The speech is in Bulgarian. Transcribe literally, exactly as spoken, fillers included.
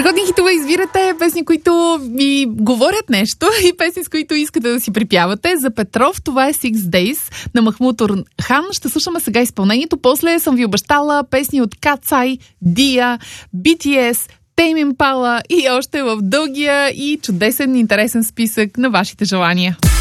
Страхотни хитове избирате, песни, които ви говорят нещо и песни, с които искате да си припявате. За Петров това е Six Days на Махмуд Орхан. Ще слушаме сега изпълнението. После съм ви обещала песни от Кацай, Дия, Би Ти Ес, Тейм Импала и още в дългия и чудесен, интересен списък на вашите желания.